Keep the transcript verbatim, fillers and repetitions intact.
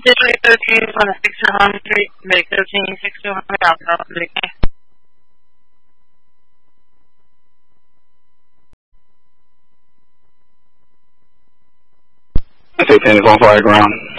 Gateway thirteen, one six two hundred, make thirteen, six two hundred, outbound, okay. fifteen is on fire ground.